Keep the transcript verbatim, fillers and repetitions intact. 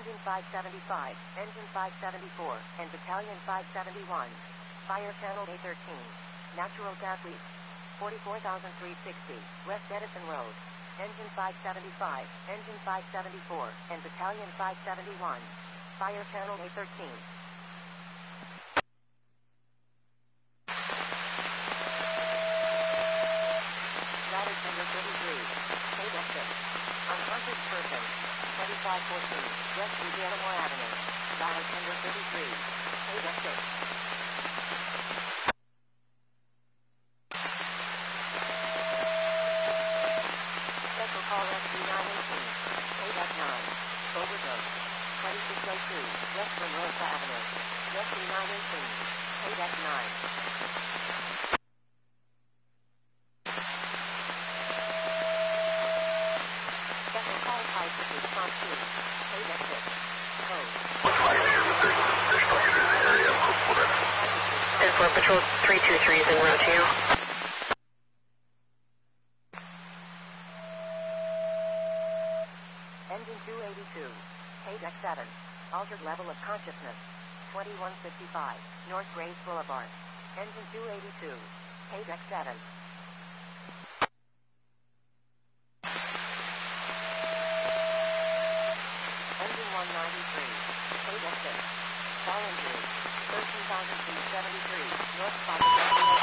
Engine five seventy-five, Engine five seventy-four, and Battalion five seventy-one. Fire Channel A thirteen. Natural gas leak. forty-four thousand three hundred sixty, West Edison Road. Engine five seventy-five, Engine five seventy-four, and Battalion five seventy-one. Fire Channel A thirteen. Ladder Tender thirty-three. Paid exit. Unconscious person. twenty-five fourteen, West Guillermo Avenue. Ladder Tender thirty-three. Paid exit. Special call S D nine eighteen. Paid F nine. Overdose. twenty-six oh two, West Rosa Avenue. S D nine eighteen. Paid F nine. Special call type response two. Paid exit. Code. ten four Patrol three two three is en route to you. Engine two eighty-two. Paid X seven. Altered level of consciousness. twenty-one fifty-five, North Graves Boulevard. Engine two eighty-two. Paid X seven. Engine one ninety-three. Paid exit. Fall injury. thirteen thousand two hundred seventy-three, North Spock.